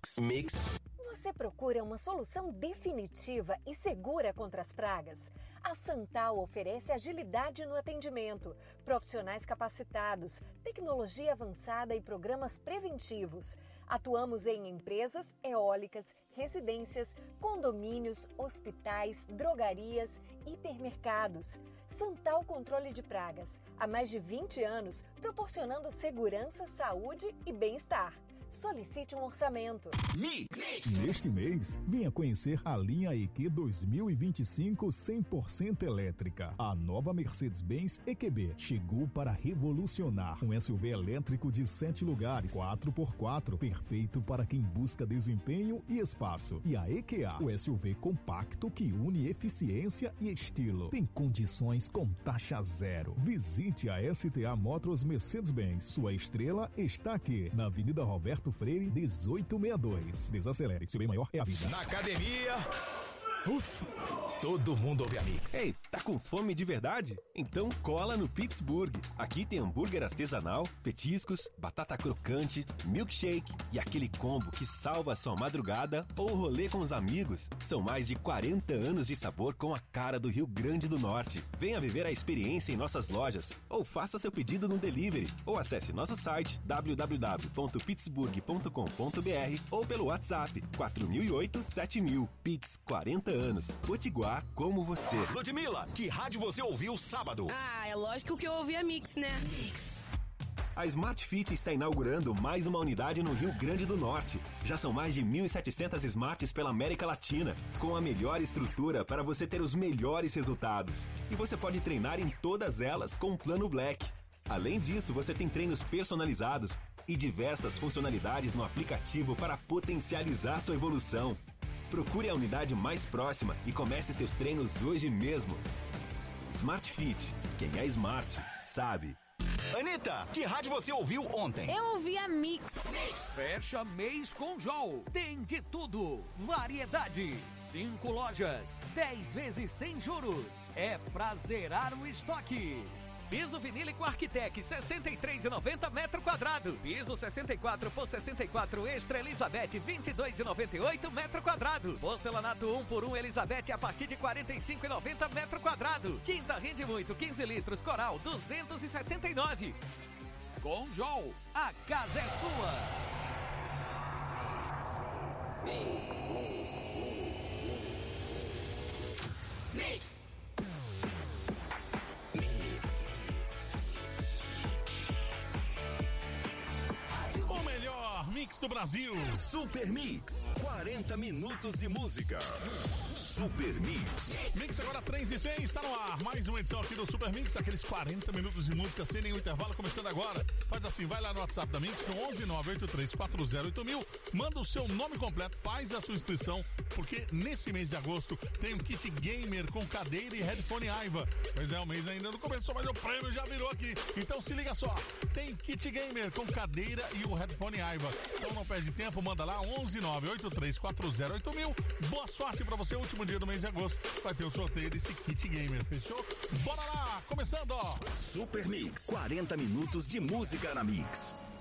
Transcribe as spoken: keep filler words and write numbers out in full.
Mix. Mix. Você procura uma solução definitiva e segura contra as pragas? A Santal oferece agilidade no atendimento, profissionais capacitados, tecnologia avançada e programas preventivos. Atuamos em empresas, eólicas, residências, condomínios, hospitais, drogarias, hipermercados. Santal Controle de Pragas. Há mais de vinte anos, proporcionando segurança, saúde e bem-estar. Solicite um orçamento. Mix. Neste mês, venha conhecer a linha E Q dois mil e vinte e cinco cem por cento elétrica. A nova Mercedes-Benz E Q B chegou para revolucionar. Um S U V elétrico de sete lugares, quatro por quatro, perfeito para quem busca desempenho e espaço. E a E Q A, o S U V compacto que une eficiência e estilo. Tem condições com taxa zero. Visite a S T A Motors Mercedes-Benz. Sua estrela está aqui, na Avenida Roberto Freire, dezoito sessenta e dois. Desacelere, seu bem maior é a vida. Na academia, ufa, todo mundo ouve a Mix. Ei, tá com fome de verdade? Então cola no Pittsburgh. Aqui tem hambúrguer artesanal, petiscos, batata crocante, milkshake e aquele combo que salva a sua madrugada ou rolê com os amigos. São mais de quarenta anos de sabor com a cara do Rio Grande do Norte. Venha viver a experiência em nossas lojas ou faça seu pedido no delivery ou acesse nosso site w w w ponto pittsburgh ponto com ponto b r ou pelo WhatsApp quatro mil e oito, sete mil. Pitts, quarenta anos. Potiguar como você. Ludmilla, que rádio você ouviu sábado? Ah, é lógico que eu ouvi a Mix, né? Mix. A Smart Fit está inaugurando mais uma unidade no Rio Grande do Norte. Já são mais de mil e setecentas Smarts pela América Latina, com a melhor estrutura para você ter os melhores resultados. E você pode treinar em todas elas com o Plano Black. Além disso, você tem treinos personalizados e diversas funcionalidades no aplicativo para potencializar sua evolução. Procure a unidade mais próxima e comece seus treinos hoje mesmo. Smart Fit. Quem é smart, sabe. Anitta, que rádio você ouviu ontem? Eu ouvi a Mix. Mix. Fecha mês com Jol. Tem de tudo. Variedade. Cinco lojas. Dez vezes sem juros. É pra zerar o estoque. Piso vinílico Arquitec, sessenta e três reais e noventa centavos metro quadrado. Piso sessenta e quatro por sessenta e quatro Extra Elizabeth, vinte e dois reais e noventa e oito centavos metro quadrado. Porcelanato um por um Elizabeth a partir de quarenta e cinco reais e noventa centavos metro quadrado. Tinta rende muito, quinze litros Coral, duzentos e setenta e nove reais. Com Jol, a casa é sua. Mix. O melhor mix do Brasil. Super Mix. quarenta minutos de música. Super Mix. Mix agora três e seis, está no ar. Mais uma edição aqui do Super Mix. Aqueles quarenta minutos de música sem nenhum intervalo, começando agora. Faz assim, vai lá no WhatsApp da Mix, no onze nove oito três quatro zero oito mil. Manda o seu nome completo, faz a sua inscrição, porque nesse mês de agosto tem um kit gamer com cadeira e headphone Aiva. Pois é, o mês ainda não começou, mas o prêmio já virou aqui. Então se liga só, tem kit gamer com cadeira e o headphone Aiva. Então não perde tempo, manda lá onze nove oito três quatro zero oito mil. Boa sorte pra você, último dia do mês de agosto. Vai ter o sorteio desse kit gamer, fechou? Bora lá, começando, ó. Super Mix. quarenta minutos de música na Mix.